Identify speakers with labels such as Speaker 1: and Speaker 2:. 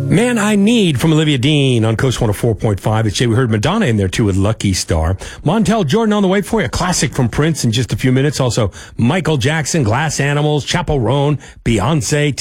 Speaker 1: Man I Need from Olivia Dean on Coast 104.5. It's Jay. We heard Madonna in there, too, with Lucky Star. Montel Jordan on the way for you. A classic from Prince in just a few minutes. Also, Michael Jackson, Glass Animals, Chappell Roan, Beyonce,